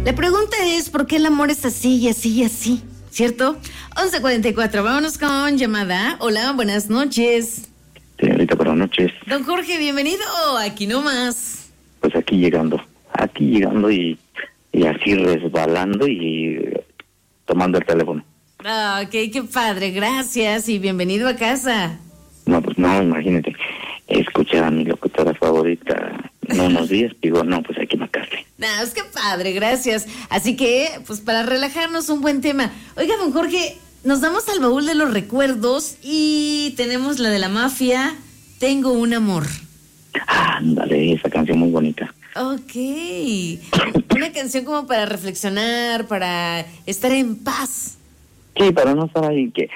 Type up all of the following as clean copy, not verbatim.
La pregunta es, ¿por qué el amor es así y así y así? ¿Cierto? 11:44, vámonos con llamada. Hola, buenas noches. Señorita, buenas noches. Don Jorge, bienvenido, aquí nomás. Pues aquí llegando y así resbalando y tomando el teléfono. Ah, ok, qué padre, gracias y bienvenido a casa. No, pues no, imagínate, escuchar a mi locutora favorita en unos días, digo, no, pues hay que matarle. No, es que padre, gracias. Así que, pues para relajarnos, un buen tema. Oiga, don Jorge, nos damos al baúl de los recuerdos y tenemos la de la mafia, Tengo un amor. Ándale, esa canción muy bonita. Ok, una canción como para reflexionar, para estar en paz. Sí, para no estar ahí que...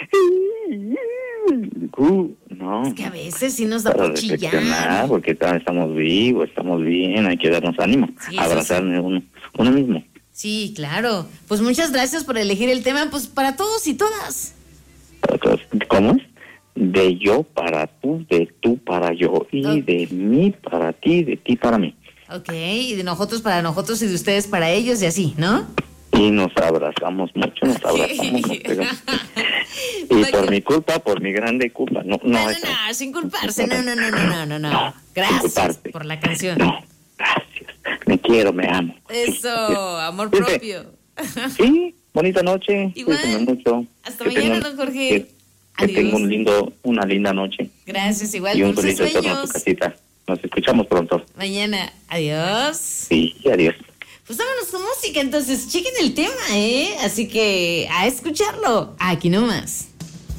no. Es que a veces sí nos da para por chillar. reflexionar, porque estamos vivos, estamos bien, hay que darnos ánimo, Sí, abrazarnos uno mismo. Sí, claro. Pues muchas gracias por elegir el tema, pues para todos y todas. ¿Cómo es? De yo para tú, de tú para yo, y de mí para ti, de ti para mí. Ok, y de nosotros para nosotros y de ustedes para ellos y así, ¿no? Y nos abrazamos mucho, nos pegamos. Y por mi culpa, por mi grande culpa. No, sin culparse, no. Gracias por la canción. No, gracias. Me quiero, me amo. Eso, amor propio. Sí, bonita noche. Igual. Cuídense mucho. Hasta mañana, don Jorge. Que tenga una linda noche. Gracias, igual. Y un Dulces feliz retorno a sueños. tu casita. Nos escuchamos pronto. Mañana. Adiós. Sí, adiós. Pues vámonos con música, entonces chequen el tema, ¿eh? Así que a escucharlo. Aquí nomás.